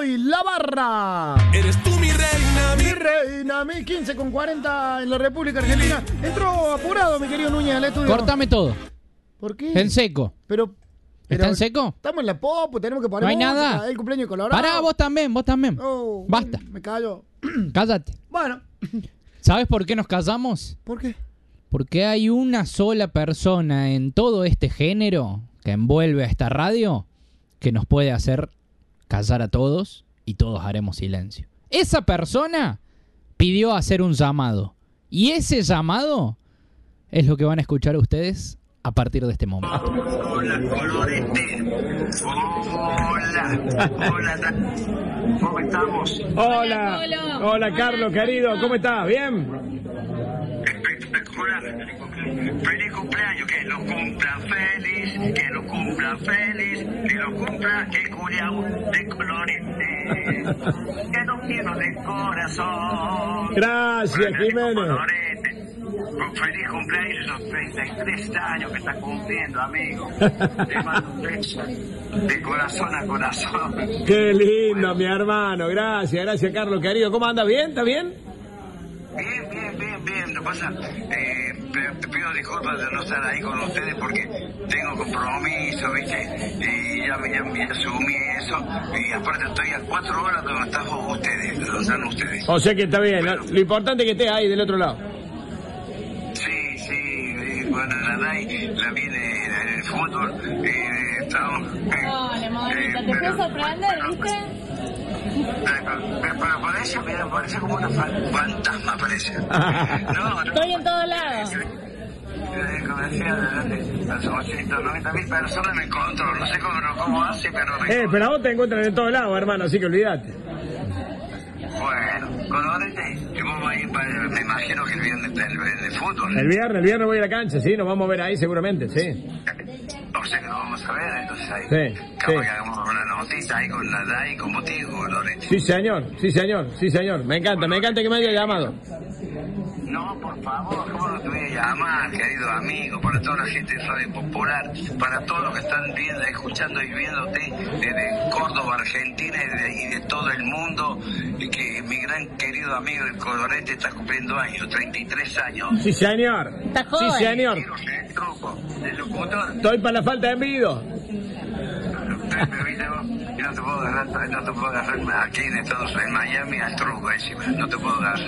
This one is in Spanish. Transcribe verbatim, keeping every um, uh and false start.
hoy, La Barra. Eres tú mi reina, mi reina, mi quince con cuarenta en la República Argentina. Entró apurado, mi querido Núñez, al estudio. Córtame todo. ¿Por qué? En seco. Pero... ¿Está en seco? Estamos en la pop, tenemos que poner No hay música, nada. El cumpleaños de Colorado. Pará, vos también, vos también. Oh, Basta. Me callo. Cállate. Bueno. ¿Sabes por qué nos callamos? ¿Por qué? Porque hay una sola persona en todo este género que envuelve a esta radio que nos puede hacer callar a todos y todos haremos silencio. Esa persona pidió hacer un llamado. Y ese llamado es lo que van a escuchar ustedes a partir de este momento. Hola, Colorete. Hola. Hola. ¿Cómo estamos? Hola. Hola, Carlos, querido. ¿Cómo estás? ¿Bien? Espectacular. Feliz cumpleaños. Que lo cumpla feliz. Que lo cumpla feliz. Que lo cumpla el culiao de Colorete. Que no quiero de corazón. Gracias, Jiménez. Con feliz cumpleaños, esos treinta y tres años que estás cumpliendo, amigo. Te mando un beso de corazón a corazón. Qué lindo, mi hermano. Gracias, gracias, Carlos, querido. ¿Cómo anda? ¿Bien? ¿Está bien? Bien, bien, bien, bien. Lo que pasa, eh, te pido disculpas de no estar ahí con ustedes porque tengo compromiso, ¿viste? Y ya, ya, ya asumí eso. Y aparte estoy a cuatro horas donde están ustedes, donde están ustedes. O sea que está bien. Bueno. Lo importante es que estés ahí del otro lado. Sí, sí, bueno, la D A I la viene en el fútbol, eh, estamos... Eh, Hola, mamita, eh, te fui a pero- sorprender, ¿viste? Pero, pero parece, mira, parece como una fan- fantasma, parece. No, no. Estoy en todos lados. Eh, Como decía, adelante, las ochocientas noventa mil personas me encontró, no sé cómo, cómo hace, pero me Eh, pero a vos te encuentran en todos lados, hermano, así que olvídate. Bueno, Colorete, yo me voy a ir para, me imagino que el viernes del de fútbol. El viernes, el viernes voy a la cancha, sí, nos vamos a ver ahí seguramente, sí. O sea que nos vamos a ver, entonces ahí. Sí, Capaz sí. que hagamos una notita ahí con la D A I, con motivo, Colorete. Sí, señor, sí, señor, sí, señor. Me encanta, me encanta que me haya llamado. No, por favor, ¿cómo no te voy a llamar, querido amigo? Para toda la gente de Radio Popular, para todos los que están viendo, escuchando y viéndote desde Córdoba, Argentina y de, y de todo el mundo, y que mi gran querido amigo el Colorete está cumpliendo años, treinta y tres años. Sí, señor. Está joven. Sí, señor. Quiero ser el truco del locutor. Estoy para la falta de envido. Pero, ¿viste vos? Yo no te puedo agarrar, no te puedo agarrar aquí en Estados Unidos, en Miami, al truco encima, no te puedo agarrar.